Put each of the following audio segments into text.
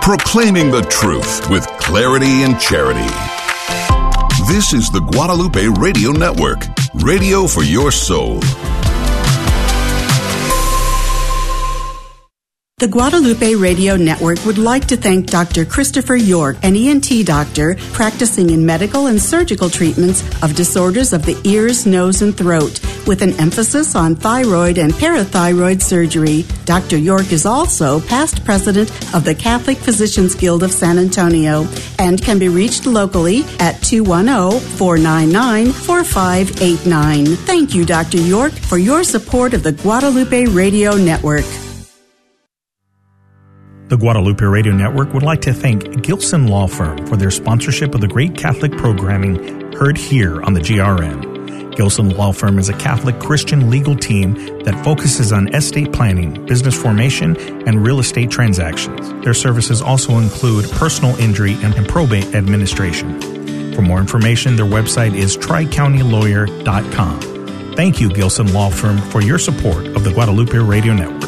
proclaiming the truth with clarity and charity. This is the Guadalupe Radio Network, radio for your soul. The Guadalupe Radio Network would like to thank Dr. Christopher York, an ENT doctor practicing in medical and surgical treatments of disorders of the ears, nose, and throat, with an emphasis on thyroid and parathyroid surgery. Dr. York is also past president of the Catholic Physicians Guild of San Antonio and can be reached locally at 210-499-4589. Thank you, Dr. York, for your support of the Guadalupe Radio Network. The Guadalupe Radio Network would like to thank Gilson Law Firm for their sponsorship of the great Catholic programming heard here on the GRN. Gilson Law Firm is a Catholic Christian legal team that focuses on estate planning, business formation, and real estate transactions. Their services also include personal injury and probate administration. For more information, their website is tricountylawyer.com. Thank you, Gilson Law Firm, for your support of the Guadalupe Radio Network.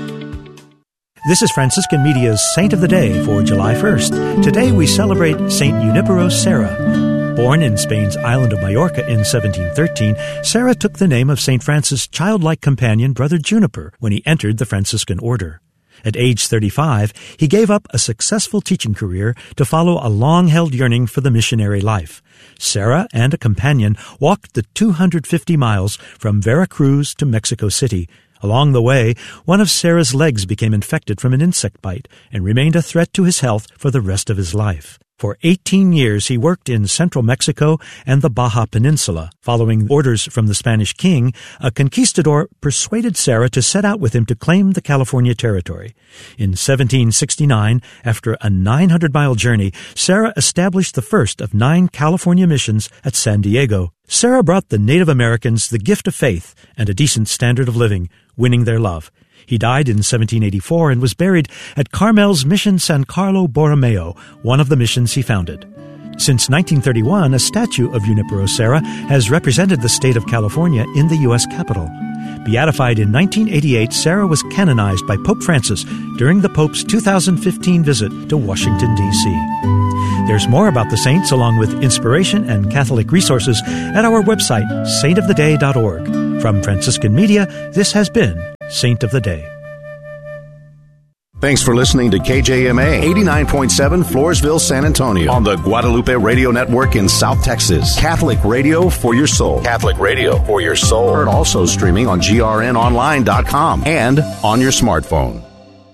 This is Franciscan Media's Saint of the Day for July 1st. Today we celebrate Saint Junipero Serra. Born in Spain's island of Majorca in 1713, Serra took the name of St. Francis' childlike companion, Brother Juniper, when he entered the Franciscan order. At age 35, he gave up a successful teaching career to follow a long-held yearning for the missionary life. Serra and a companion walked the 250 miles from Veracruz to Mexico City. Along the way, one of Serra's legs became infected from an insect bite and remained a threat to his health for the rest of his life. For 18 years, he worked in central Mexico and the Baja Peninsula. Following orders from the Spanish king, a conquistador persuaded Serra to set out with him to claim the California territory. In 1769, after a 900-mile journey, Serra established the first of 9 California missions at San Diego. Serra brought the Native Americans the gift of faith and a decent standard of living, winning their love. He died in 1784 and was buried at Carmel's Mission San Carlo Borromeo, one of the missions he founded. Since 1931, a statue of Junipero Serra has represented the state of California in the U.S. Capitol. Beatified in 1988, Serra was canonized by Pope Francis during the Pope's 2015 visit to Washington, D.C. There's more about the saints, along with inspiration and Catholic resources, at our website, saintoftheday.org. From Franciscan Media, this has been Saint of the Day. Thanks for listening to KJMA 89.7 Floresville, San Antonio on the Guadalupe Radio Network in South Texas. Catholic radio for your soul. Catholic radio for your soul. Heard also streaming on grnonline.com and on your smartphone.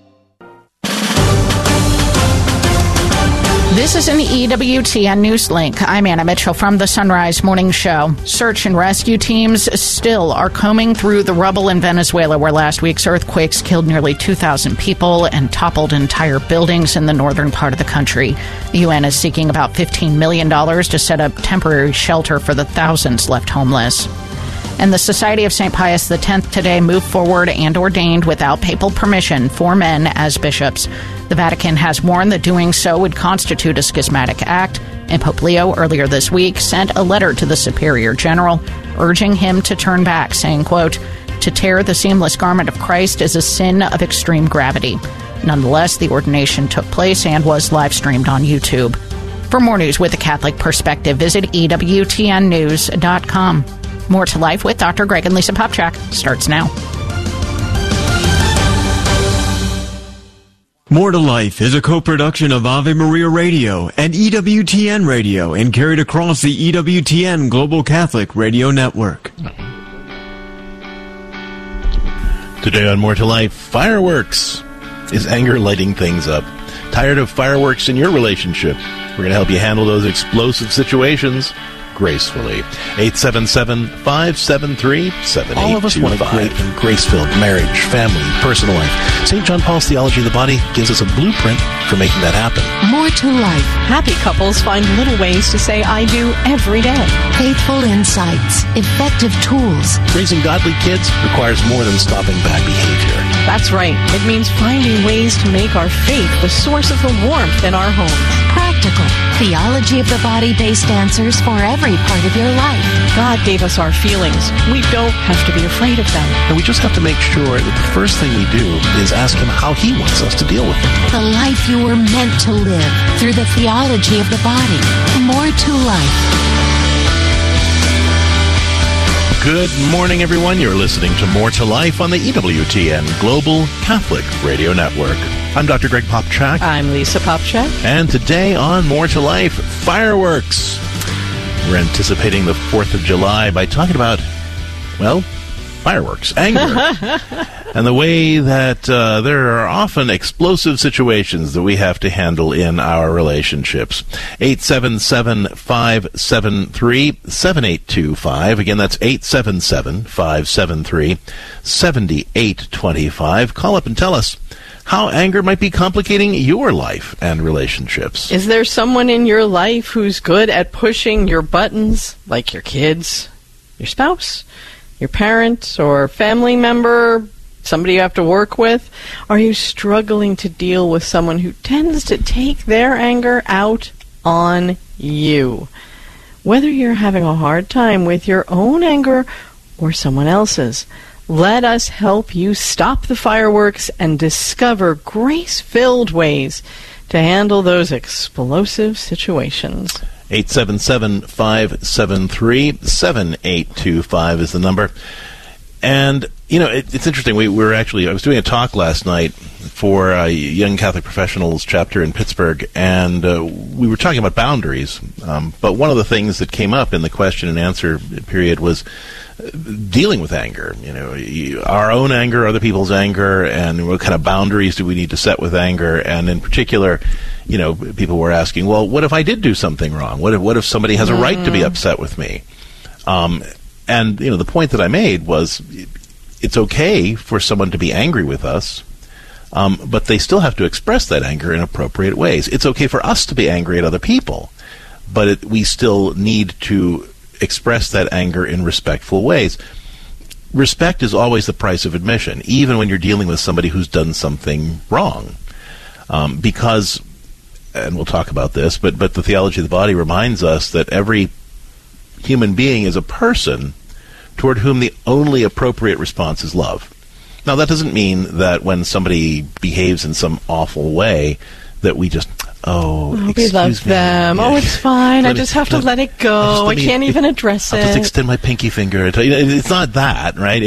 This is an EWTN News Link. I'm Anna Mitchell from the Sunrise Morning Show. Search and rescue teams still are combing through the rubble in Venezuela, where last week's earthquakes killed nearly 2,000 people and toppled entire buildings in the northern part of the country. The UN is seeking about $15 million to set up temporary shelter for the thousands left homeless. And the Society of St. Pius X today moved forward and ordained without papal permission 4 men as bishops. The Vatican has warned that doing so would constitute a schismatic act, and Pope Leo earlier this week sent a letter to the Superior General urging him to turn back, saying, quote, "To tear the seamless garment of Christ is a sin of extreme gravity." Nonetheless, the ordination took place and was live-streamed on YouTube. For more news with a Catholic perspective, visit EWTNnews.com. More to Life with Dr. Greg and Lisa Popchak starts now. More to Life is a co-production of Ave Maria Radio and EWTN Radio and carried across the EWTN Global Catholic Radio Network. Today on More to Life, fireworks. Is anger lighting things up? Tired of fireworks in your relationship? We're going to help you handle those explosive situations gracefully. 877-573-7825. All of us want a great and grace-filled marriage, family, personal life. St. John Paul's Theology of the Body gives us a blueprint for making that happen. More to Life. Happy couples find little ways to say I do every day. Faithful insights. Effective tools. Raising godly kids requires more than stopping bad behavior. That's right. It means finding ways to make our faith the source of the warmth in our homes. Practical. Theology of the Body-based answers for every scary part of your life. God gave us our feelings. We don't have to be afraid of them. And we just have to make sure that the first thing we do is ask Him how He wants us to deal with them. The life you were meant to live through the theology of the body. More to life. Good morning, everyone. You're listening to More to Life on the EWTN Global Catholic Radio Network. I'm Dr. Greg Popchak. I'm Lisa Popchak. And today on More to Life, fireworks. We're anticipating the 4th of July by talking about, well, fireworks, anger, and the way that there are often explosive situations that we have to handle in our relationships. 877-573-7825. Again, that's 877-573-7825. Call up and tell us how anger might be complicating your life and relationships. Is there someone in your life who's good at pushing your buttons, like your kids, your spouse, your parent or family member, somebody you have to work with? Are you struggling to deal with someone who tends to take their anger out on you? Whether you're having a hard time with your own anger or someone else's, let us help you stop the fireworks and discover grace-filled ways to handle those explosive situations. 877-573-7825 is the number. And, you know, it's interesting. I was doing a talk last night for a Young Catholic Professionals chapter in Pittsburgh, and we were talking about boundaries. But one of the things that came up in the question and answer period was dealing with anger. You know, our own anger, other people's anger, and what kind of boundaries do we need to set with anger? And in particular, you know, people were asking, well, what if I did do something wrong? What if somebody has a right to be upset with me? And, you know, the point that I made was it's okay for someone to be angry with us, but they still have to express that anger in appropriate ways. It's okay for us to be angry at other people, but we still need to express that anger in respectful ways. Respect is always the price of admission, even when you're dealing with somebody who's done something wrong. Because, and we'll talk about this, but the theology of the body reminds us that every human being is a person toward whom the only appropriate response is love. Now, that doesn't mean that when somebody behaves in some awful way that we just, we love them. Yeah. Oh, it's fine. I just have to let it go. I can't even address it. I'll just extend my pinky finger. It's not that, right?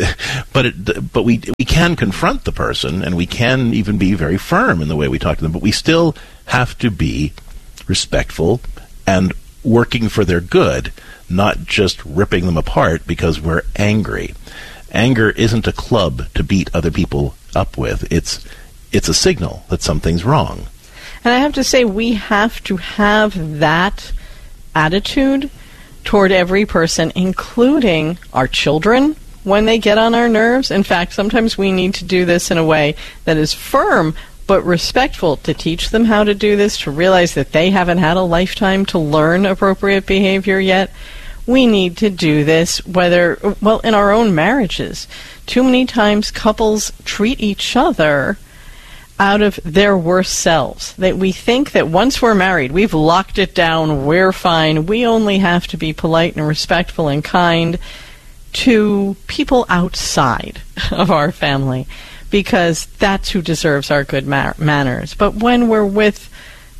But we can confront the person, and we can even be very firm in the way we talk to them. But we still have to be respectful and working for their good, not just ripping them apart because we're angry. Anger isn't a club to beat other people up with. It's a signal that something's wrong. And I have to say, we have to have that attitude toward every person, including our children, when they get on our nerves. In fact, sometimes we need to do this in a way that is firm but respectful, to teach them how to do this, to realize that they haven't had a lifetime to learn appropriate behavior yet. We need to do this in our own marriages. Too many times couples treat each other out of their worst selves. That we think that once we're married, we've locked it down, we're fine. We only have to be polite and respectful and kind to people outside of our family, because that's who deserves our good manners. But when we're with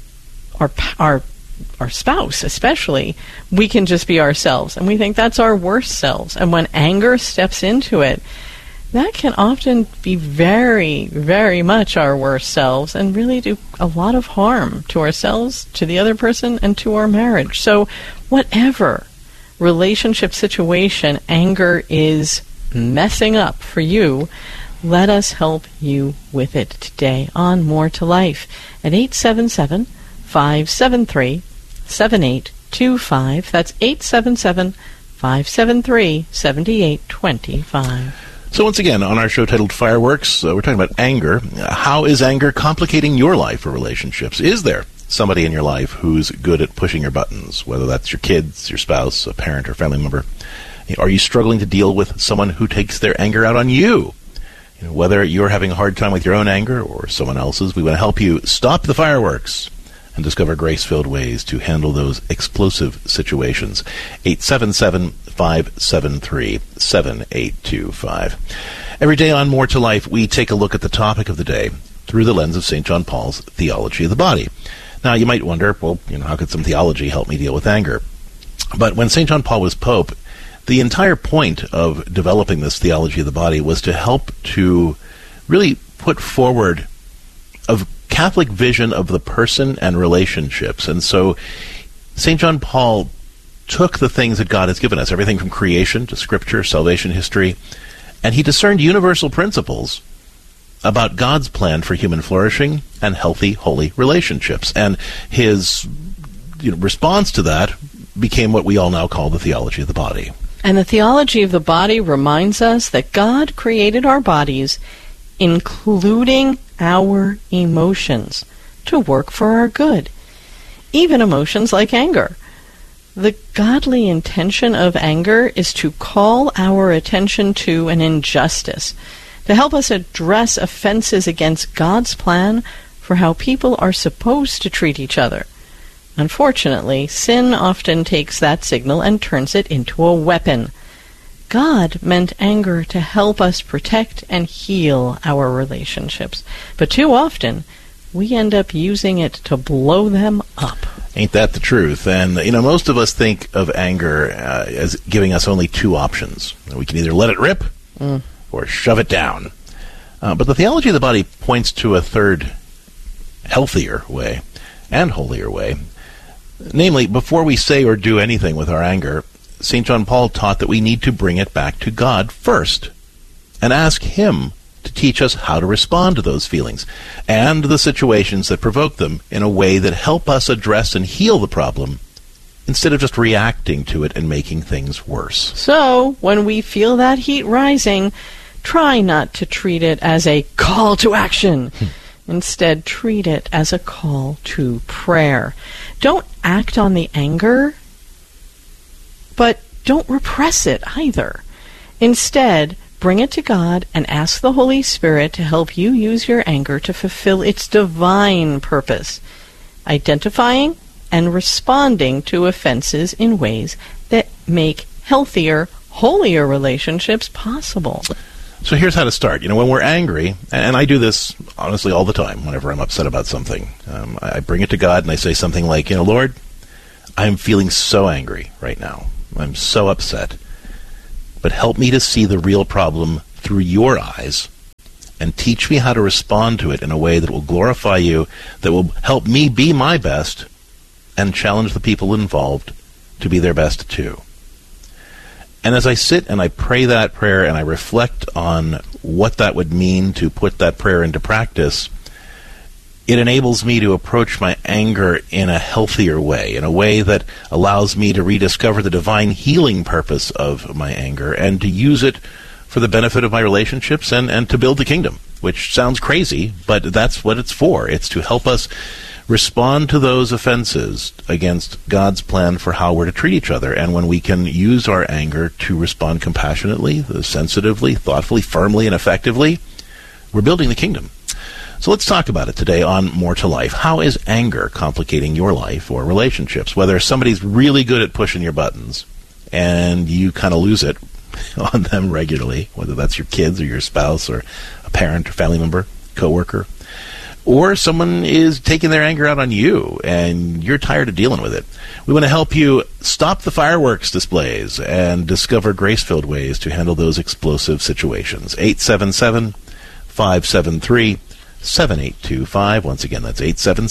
our spouse, especially, we can just be ourselves, and we think that's our worst selves. And when anger steps into it, that can often be very, very much our worst selves and really do a lot of harm to ourselves, to the other person, and to our marriage. So whatever relationship situation anger is messing up for you, let us help you with it today on More to Life at 877-573-7825. That's 877-573-7825. So once again, on our show titled Fireworks, we're talking about anger. How is anger complicating your life or relationships? Is there somebody in your life who's good at pushing your buttons, whether that's your kids, your spouse, a parent, or family member? Are you struggling to deal with someone who takes their anger out on you? Whether you're having a hard time with your own anger or someone else's, we want to help you stop the fireworks and discover grace-filled ways to handle those explosive situations. 877-573-7825. Every day on More to Life, we take a look at the topic of the day through the lens of St. John Paul's Theology of the Body. Now, you might wonder, well, how could some theology help me deal with anger? But when St. John Paul was Pope, the entire point of developing this theology of the body was to help to really put forward a Catholic vision of the person and relationships. And so St. John Paul took the things that God has given us, everything from creation to scripture, salvation history, and he discerned universal principles about God's plan for human flourishing and healthy, holy relationships. And his response to that became what we all now call the theology of the body. And the theology of the body reminds us that God created our bodies, including our emotions, to work for our good, even emotions like anger. The godly intention of anger is to call our attention to an injustice, to help us address offenses against God's plan for how people are supposed to treat each other. Unfortunately, sin often takes that signal and turns it into a weapon. God meant anger to help us protect and heal our relationships, but too often we end up using it to blow them up. Ain't that the truth? And, most of us think of anger as giving us only two options. We can either let it rip or shove it down. But the theology of the body points to a third, healthier way and holier way. Namely, before we say or do anything with our anger, St. John Paul taught that we need to bring it back to God first and ask Him to teach us how to respond to those feelings and the situations that provoke them in a way that help us address and heal the problem instead of just reacting to it and making things worse. So, when we feel that heat rising, try not to treat it as a call to action. Instead, treat it as a call to prayer. Don't act on the anger, but don't repress it either. Instead, bring it to God and ask the Holy Spirit to help you use your anger to fulfill its divine purpose, identifying and responding to offenses in ways that make healthier, holier relationships possible. So here's how to start. When we're angry, and I do this honestly all the time whenever I'm upset about something, I bring it to God and I say something like, Lord, I'm feeling so angry right now. I'm so upset. But help me to see the real problem through your eyes and teach me how to respond to it in a way that will glorify you, that will help me be my best and challenge the people involved to be their best too. And as I sit and I pray that prayer and I reflect on what that would mean to put that prayer into practice, it enables me to approach my anger in a healthier way, in a way that allows me to rediscover the divine healing purpose of my anger and to use it for the benefit of my relationships and to build the kingdom, which sounds crazy, but that's what it's for. It's to help us respond to those offenses against God's plan for how we're to treat each other. And when we can use our anger to respond compassionately, sensitively, thoughtfully, firmly, and effectively, we're building the kingdom. So let's talk about it today on More to Life. How is anger complicating your life or relationships? Whether somebody's really good at pushing your buttons and you kind of lose it on them regularly, whether that's your kids or your spouse or a parent or family member, coworker, or someone is taking their anger out on you and you're tired of dealing with it. We want to help you stop the fireworks displays and discover grace-filled ways to handle those explosive situations. 877-573-7825. Once again, that's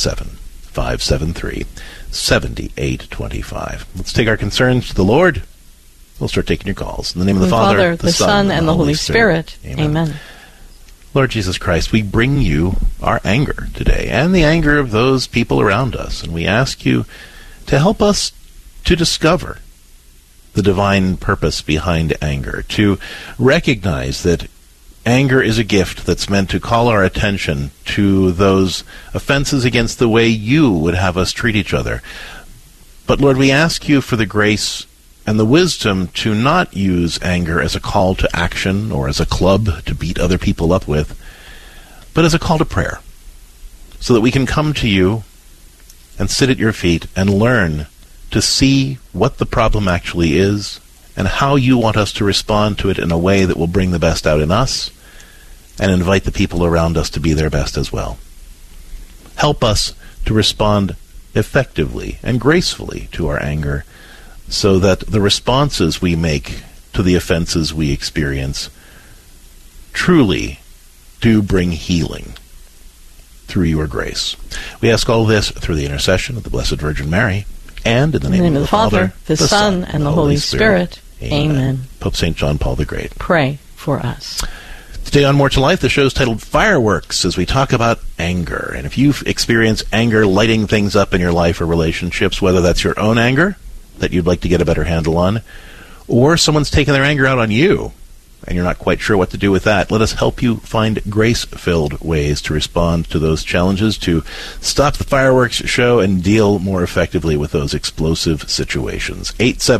877-573-7825. Let's take our concerns to the Lord. We'll start taking your calls. In the name of the Father, the Son, and the Holy Spirit. Amen. Lord Jesus Christ, we bring you our anger today and the anger of those people around us, and we ask you to help us to discover the divine purpose behind anger, to recognize that anger is a gift that's meant to call our attention to those offenses against the way you would have us treat each other. But Lord, we ask you for the grace and the wisdom to not use anger as a call to action or as a club to beat other people up with, but as a call to prayer, so that we can come to you and sit at your feet and learn to see what the problem actually is and how you want us to respond to it in a way that will bring the best out in us and invite the people around us to be their best as well. Help us to respond effectively and gracefully to our anger so that the responses we make to the offenses we experience truly do bring healing through your grace. We ask all this through the intercession of the Blessed Virgin Mary and in the name of the Father, the Son, and the Holy Spirit. Amen. Pope St. John Paul the Great. Pray for us. Today on More to Life, the show is titled Fireworks, as we talk about anger. And if you've experienced anger lighting things up in your life or relationships, whether that's your own anger that you'd like to get a better handle on, or someone's taken their anger out on you, and you're not quite sure what to do with that, let us help you find grace-filled ways to respond to those challenges, to stop the fireworks show and deal more effectively with those explosive situations.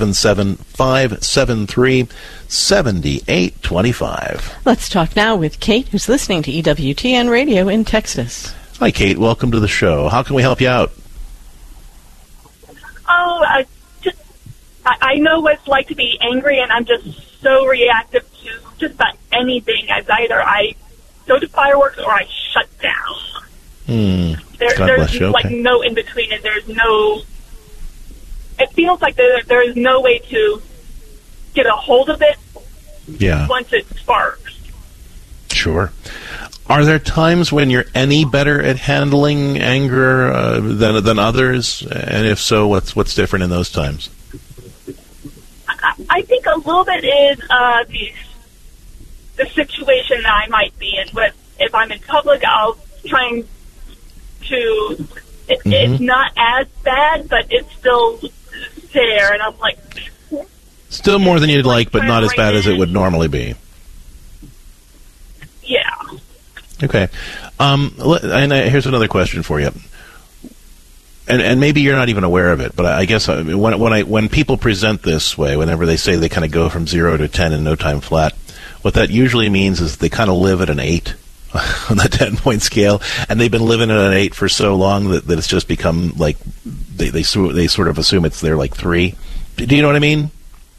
877-573-7825. Let's talk now with Kate, who's listening to EWTN Radio in Texas. Hi, Kate. Welcome to the show. How can we help you out? I know what it's like to be angry, and I'm just so reactive to just about anything. As either I go to fireworks or I shut down. There's like no in between, and there's no. It feels like there is no way to get a hold of it. Yeah. Once it sparks. Sure. Are there times when you're any better at handling anger than others? And if so, what's different in those times? I think a little bit is the situation that I might be in. But if I'm in public, I'll try to. It's not as bad, but it's still there, and I'm like. Still more than you'd like, but not as bad as it would normally be. Yeah. Okay. And here's another question for you. And maybe you're not even aware of it, but I guess when people present this way, whenever they say they kind of go from 0 to 10 in no time flat, what that usually means is they kind of live at an 8 on that 10-point scale, and they've been living at an 8 for so long that it's just become like they sort of assume they're like 3. Do you know what I mean?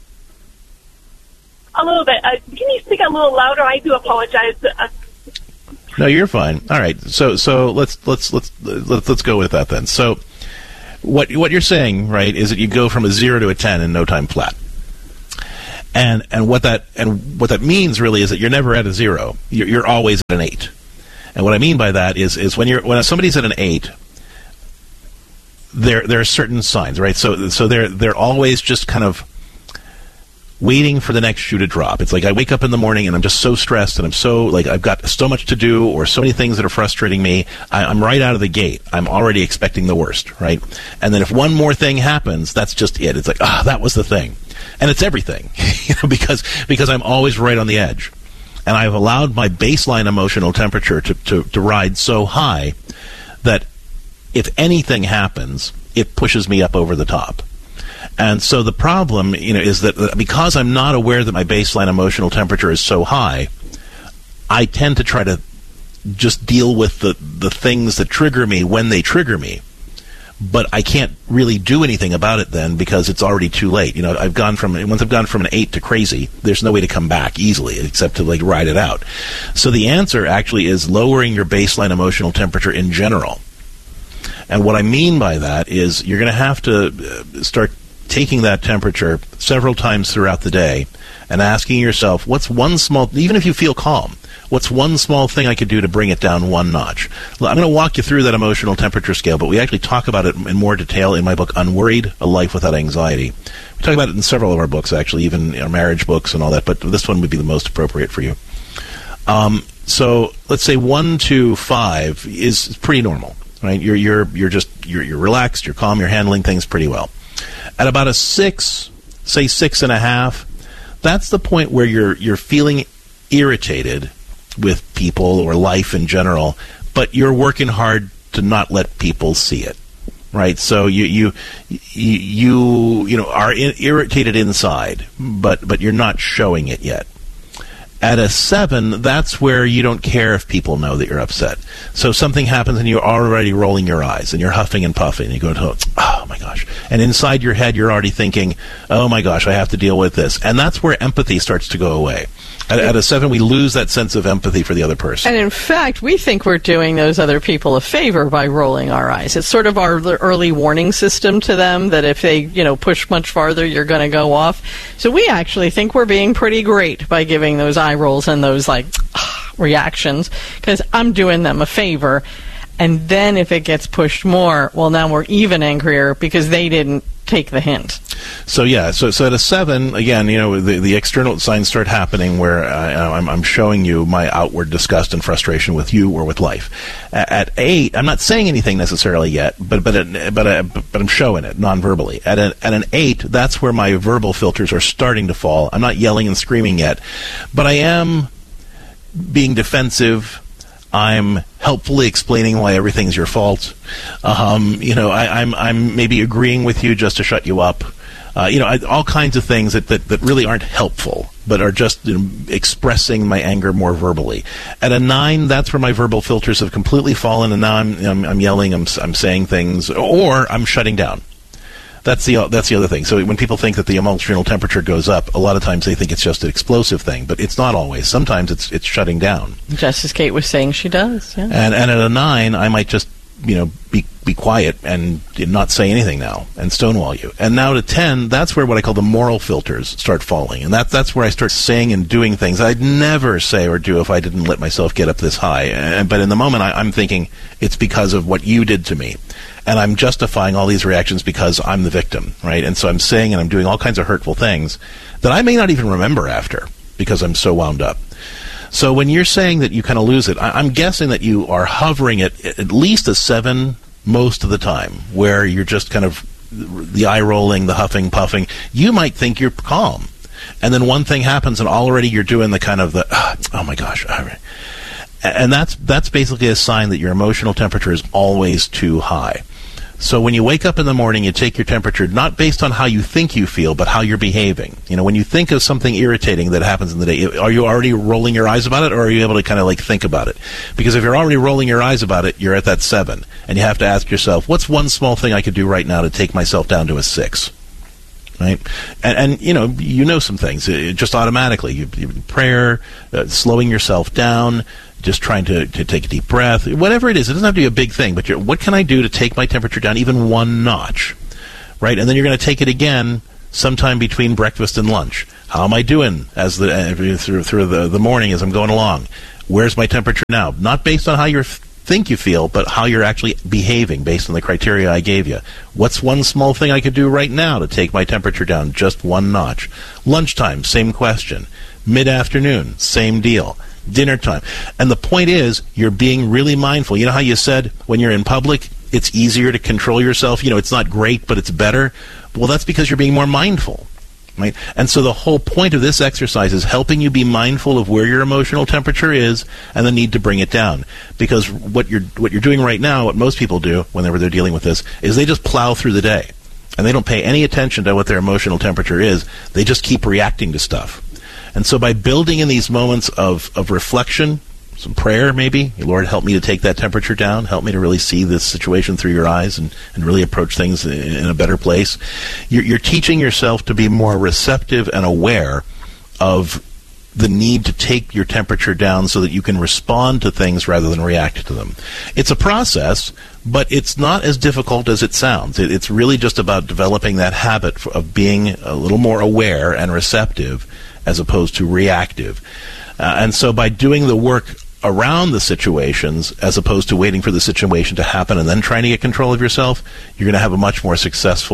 A little bit. Can you speak a little louder? I do apologize. No, you're fine. All right. So let's go with that then. So what you're saying, right, is that you go from a 0 to a 10 in no time flat. And what that means really is that you're never at a 0. You're always at an 8. And what I mean by that is when somebody's at an 8, there are certain signs, right? So they're always just kind of waiting for the next shoe to drop. It's like I wake up in the morning and I'm just so stressed and I'm so, like, I've got so much to do or so many things that are frustrating me. I'm right out of the gate. I'm already expecting the worst, right? And then if one more thing happens, that's just it. It's like, that was the thing. And it's everything, because I'm always right on the edge. And I've allowed my baseline emotional temperature to ride so high that if anything happens, it pushes me up over the top. And so the problem, is that because I'm not aware that my baseline emotional temperature is so high, I tend to try to just deal with the things that trigger me when they trigger me. But I can't really do anything about it then because it's already too late. Once I've gone from an 8 to crazy, there's no way to come back easily except to ride it out. So the answer actually is lowering your baseline emotional temperature in general. And what I mean by that is you're going to have to start taking that temperature several times throughout the day and asking yourself, what's one small, even if you feel calm, what's one small thing I could do to bring it down one notch? I'm going to walk you through that emotional temperature scale, but we actually talk about it in more detail in my book, Unworried, A Life Without Anxiety. We talk about it in several of our books, actually, even our marriage books and all that, but this one would be the most appropriate for you. So let's say 1 to 5 is pretty normal, right? You're relaxed, you're calm, you're handling things pretty well. At about a 6, say 6.5, that's the point where you're feeling irritated with people or life in general, but you're working hard to not let people see it, right? So you are irritated inside, but you're not showing it yet. At a 7, that's where you don't care if people know that you're upset. So something happens and you're already rolling your eyes and you're huffing and puffing. And you go, oh my gosh. And inside your head, you're already thinking, oh my gosh, I have to deal with this. And that's where empathy starts to go away. At a 7, we lose that sense of empathy for the other person. And in fact, we think we're doing those other people a favor by rolling our eyes. It's sort of our early warning system to them that if they, push much farther, you're going to go off. So we actually think we're being pretty great by giving those eye rolls and those reactions, because I'm doing them a favor. And then if it gets pushed more, well, now we're even angrier because they didn't take the hint. So so at a 7, again, the external signs start happening where I'm showing you my outward disgust and frustration with you or with life. At 8, I'm not saying anything necessarily yet, but I'm showing it non-verbally. At an 8, that's where my verbal filters are starting to fall. I'm not yelling and screaming yet, but I am being defensive. I'm helpfully explaining why everything's your fault. I'm maybe agreeing with you just to shut you up. All kinds of things that really aren't helpful, but are just expressing my anger more verbally. At a 9, that's where my verbal filters have completely fallen, and now I'm yelling, I'm saying things, or I'm shutting down. That's the other thing. So when people think that the emotional temperature goes up, a lot of times they think it's just an explosive thing, but it's not always. Sometimes it's shutting down. Just as Kate was saying she does. Yeah. And at a 9, I might just be quiet and not say anything now and stonewall you. And now to 10, that's where what I call the moral filters start falling, and that's where I start saying and doing things I'd never say or do if I didn't let myself get up this high. But in the moment, I'm thinking it's because of what you did to me. And I'm justifying all these reactions because I'm the victim, right? And so I'm saying and I'm doing all kinds of hurtful things that I may not even remember after because I'm so wound up. So when you're saying that you kind of lose it, I'm guessing that you are hovering at least a 7 most of the time, where you're just kind of the eye rolling, the huffing, puffing. You might think you're calm. And then one thing happens and already you're doing the kind of oh my gosh. And that's basically a sign that your emotional temperature is always too high. So when you wake up in the morning, you take your temperature not based on how you think you feel, but how you're behaving. When you think of something irritating that happens in the day, are you already rolling your eyes about it, or are you able to kind of think about it? Because if you're already rolling your eyes about it, you're at that 7. And you have to ask yourself, what's one small thing I could do right now to take myself down to a 6? Right? And some things, just automatically. Prayer, slowing yourself down, just trying to take a deep breath, whatever it is. It doesn't have to be a big thing, but what can I do to take my temperature down even one notch, right? And then you're going to take it again sometime between breakfast and lunch. How am I doing through the morning as I'm going along? Where's my temperature now? Not based on how you think you feel, but how you're actually behaving based on the criteria I gave you. What's one small thing I could do right now to take my temperature down just one notch? Lunchtime, same question. Mid-afternoon, same deal. Dinner time. And the point is, you're being really mindful. You know how you said when you're in public, it's easier to control yourself? It's not great, but it's better. Well, that's because you're being more mindful. Right? And so the whole point of this exercise is helping you be mindful of where your emotional temperature is and the need to bring it down. Because what you're doing right now, what most people do whenever they're dealing with this, is they just plow through the day. And they don't pay any attention to what their emotional temperature is. They just keep reacting to stuff. And so by building in these moments of reflection, some prayer maybe, Lord, help me to take that temperature down, help me to really see this situation through your eyes and really approach things in a better place, you're teaching yourself to be more receptive and aware of the need to take your temperature down so that you can respond to things rather than react to them. It's a process, but it's not as difficult as it sounds. It's really just about developing that habit of being a little more aware and receptive as opposed to reactive. And so by doing the work around the situations as opposed to waiting for the situation to happen and then trying to get control of yourself, you're going to have much more success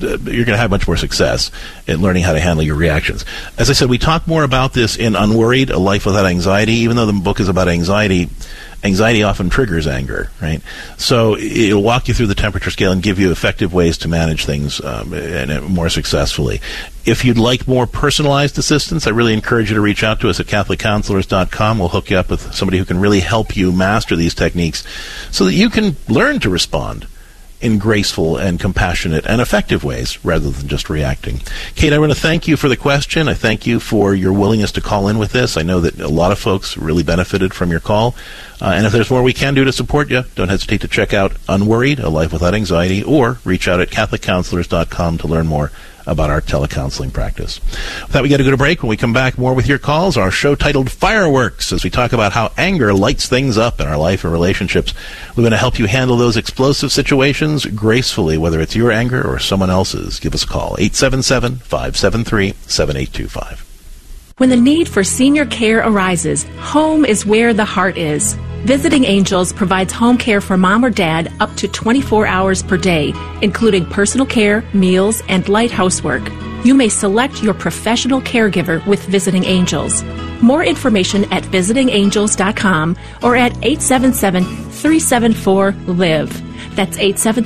in learning how to handle your reactions. As I said, we talk more about this in Unworried, A Life Without Anxiety. Even though the book is about anxiety often triggers anger, right? So it'll walk you through the temperature scale and give you effective ways to manage things more successfully. If you'd like more personalized assistance, I really encourage you to reach out to us at CatholicCounselors.com. We'll hook you up with somebody who can really help you master these techniques so that you can learn to respond in graceful and compassionate and effective ways rather than just reacting. Kate, I want to thank you for the question. I thank you for your willingness to call in with this. I know that a lot of folks really benefited from your call. And if there's more we can do to support you, don't hesitate to check out Unworried, A Life Without Anxiety, or reach out at CatholicCounselors.com to learn more about our telecounseling practice. With that, we got to go to break. When we come back, more with your calls. Our show titled Fireworks, as we talk about how anger lights things up in our life and relationships. We're going to help you handle those explosive situations gracefully, whether it's your anger or someone else's. Give us a call, 877-573-7825. When the need for senior care arises, home is where the heart is. Visiting Angels provides home care for mom or dad up to 24 hours per day, including personal care, meals, and light housework. You may select your professional caregiver with Visiting Angels. More information at visitingangels.com or at 877-374-LIVE. That's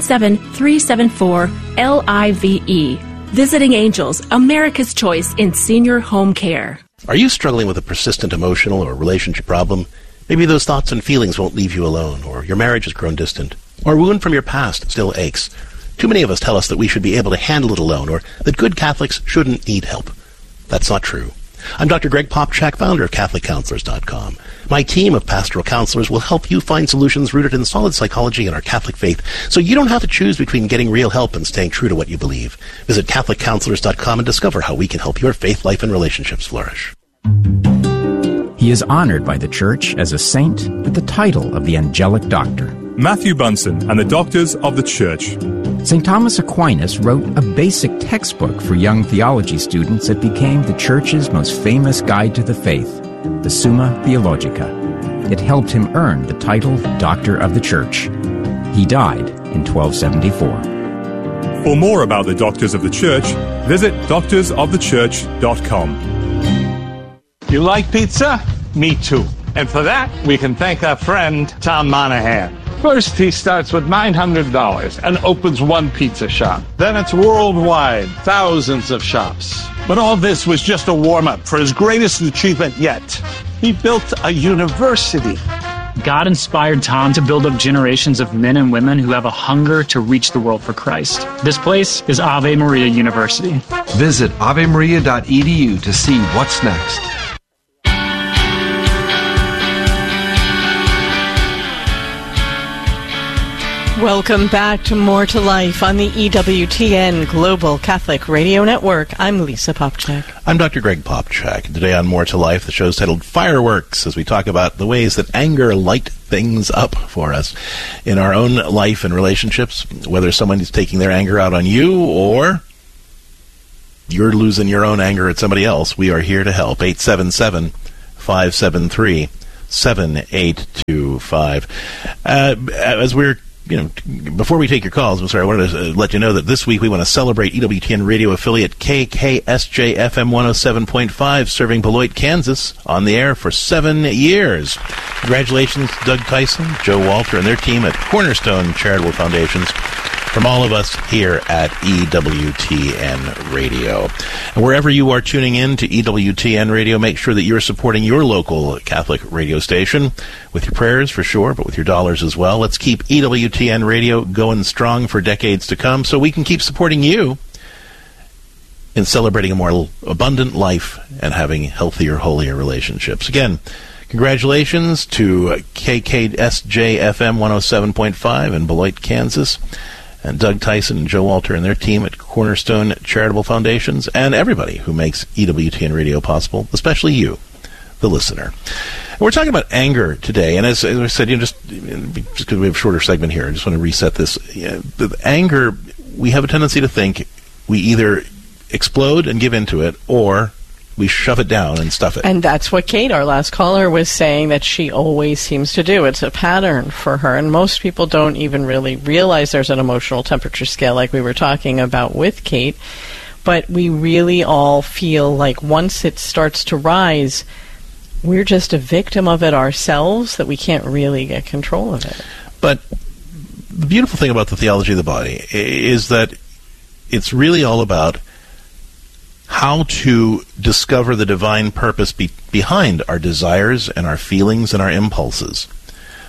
877-374-LIVE. Visiting Angels, America's choice in senior home care. Are you struggling with a persistent emotional or relationship problem? Maybe those thoughts and feelings won't leave you alone, or your marriage has grown distant, or a wound from your past still aches. Too many of us tell us that we should be able to handle it alone, or that good Catholics shouldn't need help. That's not true. I'm Dr. Greg Popchak, founder of CatholicCounselors.com. My team of pastoral counselors will help you find solutions rooted in solid psychology and our Catholic faith, so you don't have to choose between getting real help and staying true to what you believe. Visit CatholicCounselors.com and discover how we can help your faith life and relationships flourish. He is honored by the Church as a saint with the title of the Angelic Doctor. Matthew Bunson and the Doctors of the Church. St. Thomas Aquinas wrote a basic textbook for young theology students that became the Church's most famous guide to the faith, the Summa Theologica. It helped him earn the title Doctor of the Church. He died in 1274. For more about the Doctors of the Church, visit doctorsofthechurch.com. You like pizza? Me too. And for that, we can thank our friend Tom Monahan. First, he starts with $900 and opens one pizza shop. Then it's worldwide, thousands of shops. But all this was just a warm-up for his greatest achievement yet. He built a university. God inspired Tom to build up generations of men and women who have a hunger to reach the world for Christ. This place is Ave Maria University. Visit avemaria.edu to see what's next. Welcome back to More to Life on the EWTN Global Catholic Radio Network. I'm Lisa Popchak. I'm Dr. Greg Popchak. Today on More to Life, the show's titled Fireworks, as we talk about the ways that anger light things up for us in our own life and relationships, whether someone is taking their anger out on you or you're losing your own anger at somebody else. We are here to help. 877-573-7825. As we're before we take your calls, I wanted to let you know that this week we want to celebrate EWTN radio affiliate KKSJ FM 107.5, serving Beloit, Kansas, on the air for 7 years. Congratulations to Doug Tyson, Joe Walter, and their team at Cornerstone Charitable Foundations. From all of us here at EWTN Radio. And wherever you are tuning in to EWTN Radio, make sure that you're supporting your local Catholic radio station with your prayers, for sure, but with your dollars as well. Let's keep EWTN Radio going strong for decades to come so we can keep supporting you in celebrating a more abundant life and having healthier, holier relationships. Again, congratulations to KKSJ FM 107.5 in Beloit, Kansas, and Doug Tyson and Joe Walter and their team at Cornerstone Charitable Foundations, and everybody who makes EWTN Radio possible, especially you, the listener. And we're talking about anger today, and as I said, just because we have a shorter segment here, I just want to reset this. The anger, we have a tendency to think we either explode and give into it, or we shove it down and stuff it. And that's what Kate, our last caller, was saying that she always seems to do. It's a pattern for her, and most people don't even really realize there's an emotional temperature scale like we were talking about with Kate, but we really all feel like once it starts to rise, we're just a victim of it ourselves, that we can't really get control of it. But the beautiful thing about the theology of the body is that it's really all about how to discover the divine purpose behind our desires and our feelings and our impulses.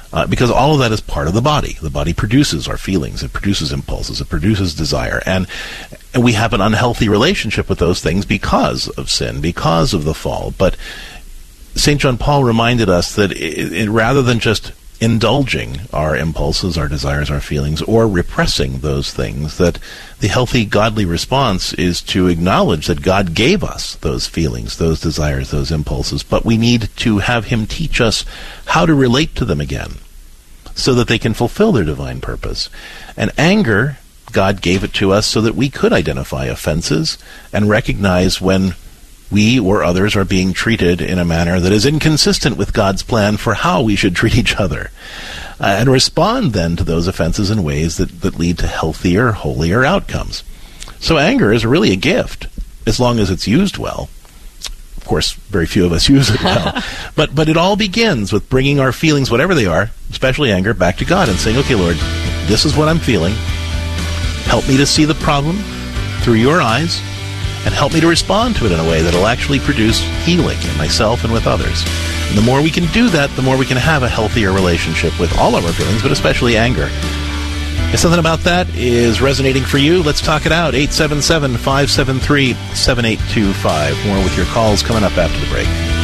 because all of that is part of the body. The body produces our feelings, it produces impulses, it produces desire, and we have an unhealthy relationship with those things because of sin, because of the fall. But St. John Paul reminded us that rather than just indulging our impulses, our desires, our feelings, or repressing those things, that the healthy, godly response is to acknowledge that God gave us those feelings, those desires, those impulses, but we need to have Him teach us how to relate to them again so that they can fulfill their divine purpose. And anger, God gave it to us so that we could identify offenses and recognize when we or others are being treated in a manner that is inconsistent with God's plan for how we should treat each other, and respond then to those offenses in ways that lead to healthier, holier outcomes. So anger is really a gift, as long as it's used well. Of course, very few of us use it well. But it all begins with bringing our feelings, whatever they are, especially anger, back to God and saying, okay, Lord, this is what I'm feeling. Help me to see the problem through your eyes, and help me to respond to it in a way that will actually produce healing in myself and with others. And the more we can do that, the more we can have a healthier relationship with all of our feelings, but especially anger. If something about that is resonating for you, let's talk it out. 877-573-7825. More with your calls coming up after the break.